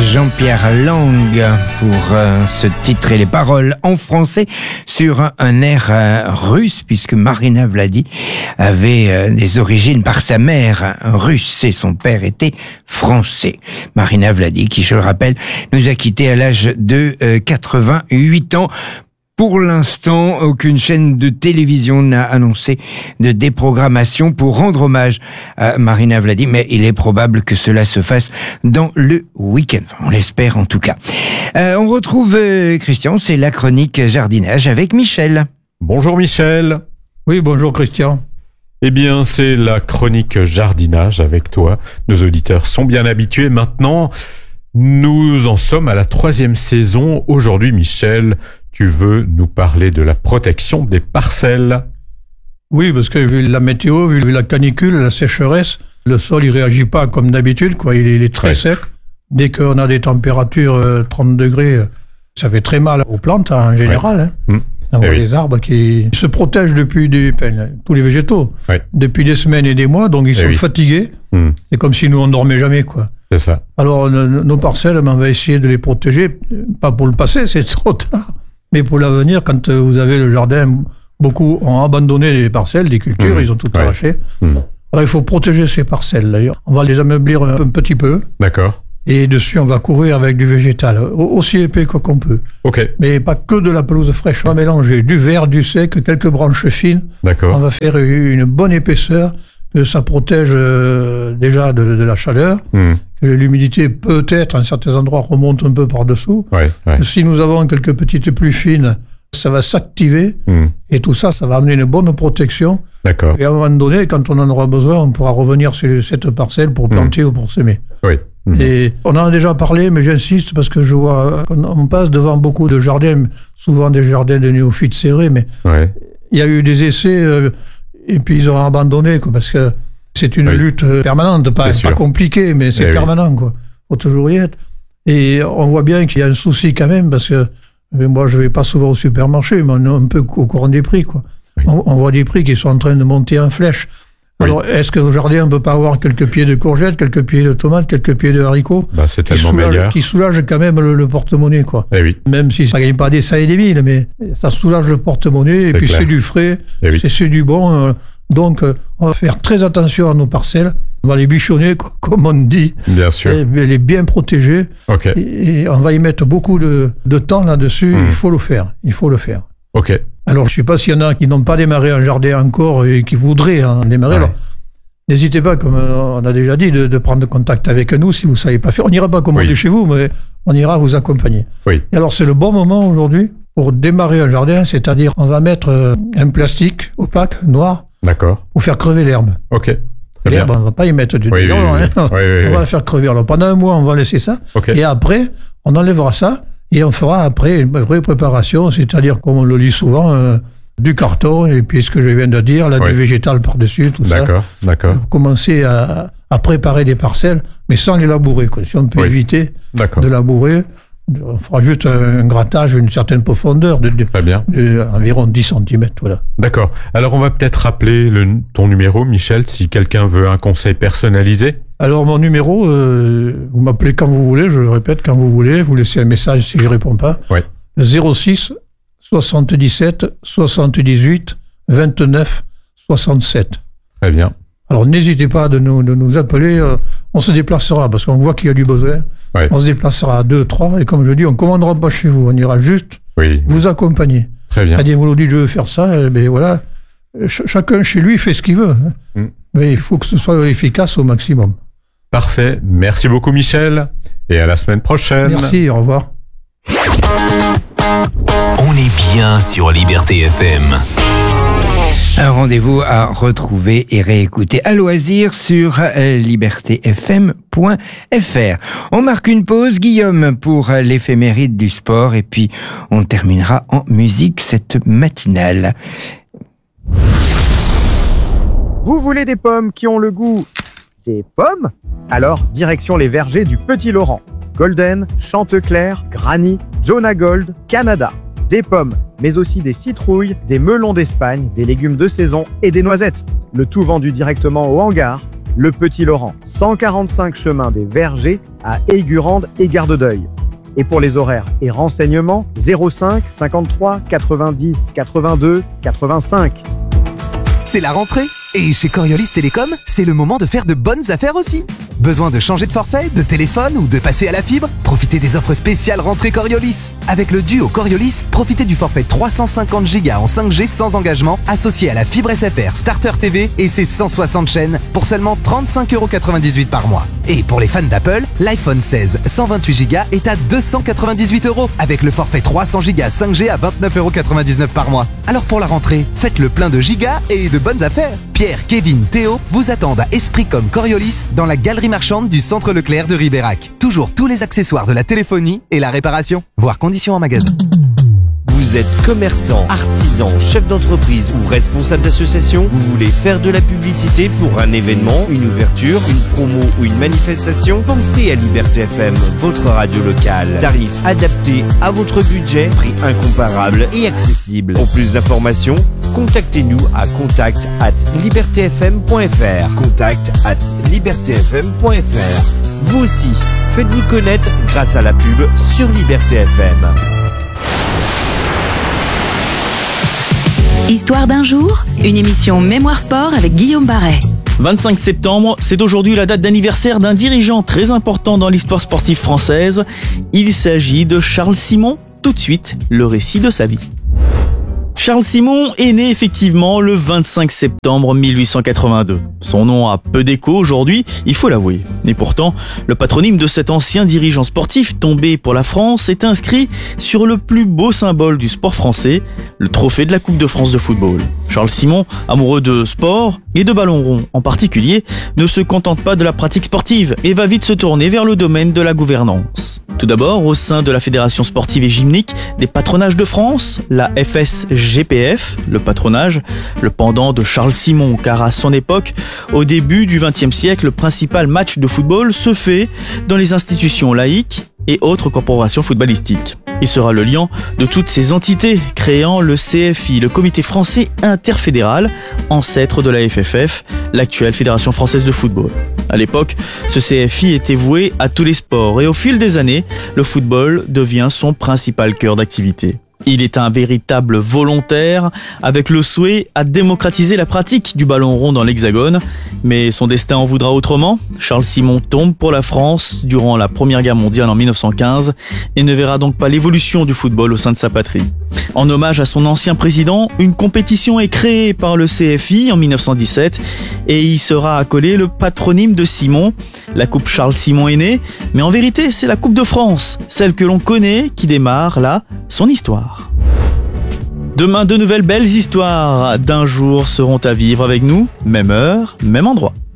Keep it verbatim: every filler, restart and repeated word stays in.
Jean-Pierre Lang pour euh, ce titre et les paroles en français sur un, un air euh, russe, puisque Marina Vladi avait euh, des origines par sa mère russe et son père était français. Marina Vladi, qui, je le rappelle, nous a quittés à l'âge de euh, quatre-vingt-huit ans. Pour l'instant, aucune chaîne de télévision n'a annoncé de déprogrammation pour rendre hommage à Marina Vladi, mais il est probable que cela se fasse dans le week-end. On l'espère en tout cas. Euh, on retrouve euh, Christian, c'est la chronique jardinage avec Michel. Bonjour Michel. Oui, bonjour Christian. Eh bien, c'est la chronique jardinage avec toi. Nos auditeurs sont bien habitués maintenant. Nous en sommes à la troisième saison. Aujourd'hui, Michel, tu veux nous parler de la protection des parcelles. Oui, parce que vu la météo, vu la canicule, la sécheresse, le sol il réagit pas comme d'habitude, quoi. Il est, il est très ouais. sec. Dès qu'on a des températures euh, trente degrés, ça fait très mal aux plantes en général. Ouais. Hein. Mmh. Avoir des oui. arbres qui se protègent depuis des, enfin, tous les végétaux, ouais. depuis des semaines et des mois, donc ils sont et oui. fatigués. Mmh. C'est comme si nous on dormait jamais, quoi. C'est ça. Alors nos, nos parcelles, on va essayer de les protéger, pas pour le passé, c'est trop tard. Mais pour l'avenir, quand vous avez le jardin, beaucoup ont abandonné les parcelles, les cultures, mmh. ils ont tout ouais. arraché. Mmh. Alors il faut protéger ces parcelles, d'ailleurs. On va les ameublir un, un petit peu. D'accord. Et dessus, on va couvrir avec du végétal, aussi épais qu'on peut. Ok. Mais pas que de la pelouse fraîche. On va mélanger du vert, du sec, quelques branches fines. D'accord. On va faire une bonne épaisseur, que ça protège euh, déjà de, de la chaleur. Mmh. Que l'humidité, peut-être, à certains endroits, remonte un peu par-dessous. Ouais, ouais. Si nous avons quelques petites pluies fines, ça va s'activer. Mmh. Et tout ça, ça va amener une bonne protection. D'accord. Et à un moment donné, quand on en aura besoin, on pourra revenir sur cette parcelle pour planter mmh. ou pour s'aimer. Oui. Mmh. Et on en a déjà parlé, mais j'insiste parce que je vois, on passe devant beaucoup de jardins, souvent des jardins de néophytes serrés, mais ouais. il y a eu des essais, euh, et puis ils ont abandonné, quoi, parce que c'est une oui. lutte permanente, pas, pas compliquée, mais c'est eh permanent, oui. quoi. Faut toujours y être. Et on voit bien qu'il y a un souci quand même, parce que moi, je vais pas souvent au supermarché, mais on est un peu au courant des prix, quoi. Oui. On, on voit des prix qui sont en train de monter en flèche. Alors, oui. est-ce qu'au jardin, on peut pas avoir quelques pieds de courgettes, quelques pieds de tomates, quelques pieds de haricots? Bah, c'est tellement soulage, meilleur. Qui soulage quand même le, le porte-monnaie, quoi. Eh oui. Même si ça gagne pas des cents et des mille, mais ça soulage le porte-monnaie, et puis clair. c'est du frais, eh oui. c'est, c'est du bon. Euh, donc, euh, on va faire très attention à nos parcelles. On va les bichonner, comme on dit. Bien sûr. Et les bien protéger. Ok. Et, et on va y mettre beaucoup de, de temps là-dessus. Mmh. Il faut le faire. Il faut le faire. Ok. Alors, je sais pas s'il y en a qui n'ont pas démarré un jardin encore et qui voudraient en démarrer. Ouais. Alors, n'hésitez pas, comme on a déjà dit, de, de prendre contact avec nous si vous savez pas faire. On n'ira pas commander oui. chez vous, mais on ira vous accompagner. Oui. Et alors, c'est le bon moment aujourd'hui pour démarrer un jardin, c'est-à-dire on va mettre un plastique opaque, noir, d'accord, pour faire crever l'herbe. Ok. Très l'herbe, bien. on ne va pas y mettre du oui, dedans, oui, oui. hein. oui, oui, on oui. va la faire crever. Alors pendant un mois, on va laisser ça. Okay. Et après, on enlèvera ça et on fera après une vraie préparation, c'est-à-dire, comme on le lit souvent, euh, du carton et puis ce que je viens de dire, là, oui. du végétal par-dessus, tout d'accord, ça. D'accord, d'accord. Commencer à, à préparer des parcelles, mais sans les labourer, quoi. Si on peut oui. éviter d'accord. de labourer, on fera juste un grattage, une certaine profondeur de, de, Très bien. de environ dix centimètres. Voilà. D'accord. Alors, on va peut-être rappeler le, ton numéro, Michel, si quelqu'un veut un conseil personnalisé. Alors, mon numéro, euh, vous m'appelez quand vous voulez, je le répète, quand vous voulez, vous laissez un message si je ne réponds pas. Oui. zéro six soixante-dix-sept soixante-dix-huit vingt-neuf soixante-sept. Très bien. Alors, n'hésitez pas de nous, de nous appeler. Euh, on se déplacera parce qu'on voit qu'il y a du besoin. Ouais. On se déplacera à deux, trois. Et comme je dis, on ne commandera pas chez vous. On ira juste oui. vous accompagner. Très bien. C'est-à-dire, vous nous dites, je veux faire ça. Et bien voilà. Ch- chacun chez lui fait ce qu'il veut. Hein. Mm. Mais il faut que ce soit efficace au maximum. Parfait. Merci beaucoup, Michel. Et à la semaine prochaine. Merci. Au revoir. On est bien sur Liberté F M. Un rendez-vous à retrouver et réécouter à loisir sur liberté f m point f r. On marque une pause, Guillaume, pour l'éphéméride du sport et puis on terminera en musique cette matinale. Vous voulez des pommes qui ont le goût des pommes? Alors, direction les vergers du Petit Laurent. Golden, Chantecler, Granny, Jonah Gold, Canada. Des pommes, mais aussi des citrouilles, des melons d'Espagne, des légumes de saison et des noisettes. Le tout vendu directement au hangar. Le Petit Laurent, cent quarante-cinq chemin des Vergers à Aigurande et Garde d'Oeil. Et pour les horaires et renseignements, zéro cinq cinquante-trois quatre-vingt-dix quatre-vingt-deux quatre-vingt-cinq. C'est la rentrée et chez Coriolis Télécom, c'est le moment de faire de bonnes affaires aussi. Besoin de changer de forfait, de téléphone ou de passer à la fibre? Profitez des offres spéciales rentrée Coriolis. Avec le duo Coriolis, profitez du forfait trois cent cinquante giga en cinq G sans engagement associé à la fibre S F R Starter T V et ses cent soixante chaînes pour seulement trente-cinq euros quatre-vingt-dix-huit par mois. Et pour les fans d'Apple, l'iPhone seize cent vingt-huit giga est à deux cent quatre-vingt-dix-huit euros avec le forfait trois cents giga cinq G à vingt-neuf euros quatre-vingt-dix-neuf par mois. Alors pour la rentrée, faites le plein de gigas et de bonnes affaires. Pierre, Kevin, Théo vous attendent à Esprit comme Coriolis dans la galerie marchande du centre Leclerc de Ribérac. Toujours tous les accessoires de la téléphonie et la réparation. Voir conditions en magasin. Vous êtes commerçant, artisan, chef d'entreprise ou responsable d'association? Vous voulez faire de la publicité pour un événement, une ouverture, une promo ou une manifestation? Pensez à Liberté F M, votre radio locale. Tarif adapté à votre budget, prix incomparable et accessible. Pour plus d'informations, contactez-nous à contact arobase liberté f m point f r. contact arobase liberté f m point f r. Vous aussi, faites-vous connaître grâce à la pub sur Liberté F M. Histoire d'un jour, une émission Mémoire Sport avec Guillaume Barret. vingt-cinq septembre, c'est aujourd'hui la date d'anniversaire d'un dirigeant très important dans l'histoire sportive française. Il s'agit de Charles Simon. Tout de suite, le récit de sa vie. Charles Simon est né effectivement le vingt-cinq septembre mille huit cent quatre-vingt-deux. Son nom a peu d'écho aujourd'hui, il faut l'avouer. Et pourtant, le patronyme de cet ancien dirigeant sportif tombé pour la France est inscrit sur le plus beau symbole du sport français, le trophée de la Coupe de France de football. Charles Simon, amoureux de sport et de ballon rond en particulier, ne se contente pas de la pratique sportive et va vite se tourner vers le domaine de la gouvernance. Tout d'abord, au sein de la Fédération sportive et gymnique des patronages de France, la F S G P F, le patronage, le pendant de Charles Simon, car à son époque, au début du vingtième siècle, le principal match de football se fait dans les institutions laïques et autres corporations footballistiques. Il sera le lien de toutes ces entités, créant le C F I, le Comité français interfédéral, ancêtre de la F F F, l'actuelle Fédération française de football. À l'époque, ce C F I était voué à tous les sports et au fil des années, le football devient son principal cœur d'activité. Il est un véritable volontaire avec le souhait à démocratiser la pratique du ballon rond dans l'Hexagone. Mais son destin en voudra autrement. Charles Simon tombe pour la France durant la Première Guerre mondiale en mille neuf cent quinze et ne verra donc pas l'évolution du football au sein de sa patrie. En hommage à son ancien président, une compétition est créée par le C F I en mille neuf cent dix-sept et y sera accolé le patronyme de Simon. La Coupe Charles Simon est née, mais en vérité c'est la Coupe de France, celle que l'on connaît qui démarre là son histoire. Demain, de nouvelles belles histoires d'un jour seront à vivre avec nous, même heure, même endroit.